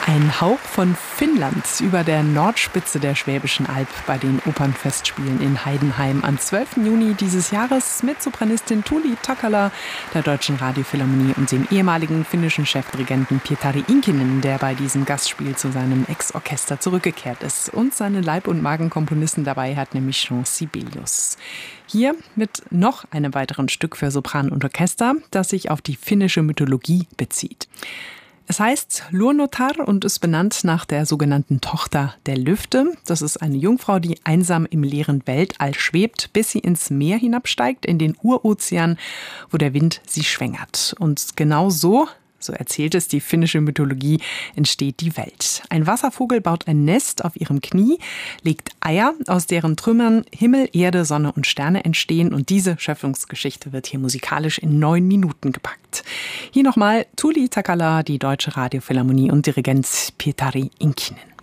Ein Hauch von Finnland über der Nordspitze der Schwäbischen Alb bei den Opernfestspielen in Heidenheim am 12. Juni dieses Jahres mit Sopranistin Tuuli Takala, der Deutschen Radiophilharmonie und dem ehemaligen finnischen Chefdirigenten Pietari Inkinen, der bei diesem Gastspiel zu seinem Ex-Orchester zurückgekehrt ist. Und seine Leib- und Magenkomponisten dabei hat nämlich Jean Sibelius. Hier mit noch einem weiteren Stück für Sopran und Orchester, das sich auf die finnische Mythologie bezieht. Es heißt Luonnotar und ist benannt nach der sogenannten Tochter der Lüfte. Das ist eine Jungfrau, die einsam im leeren Weltall schwebt, bis sie ins Meer hinabsteigt, in den Urozean, wo der Wind sie schwängert. Und genau so erzählt es die finnische Mythologie, entsteht die Welt. Ein Wasservogel baut ein Nest auf ihrem Knie, legt Eier, aus deren Trümmern Himmel, Erde, Sonne und Sterne entstehen. Und diese Schöpfungsgeschichte wird hier musikalisch in 9 Minuten gepackt. Hier nochmal Tuuli Takala, die Deutsche Radiophilharmonie und Dirigent Pietari Inkinen.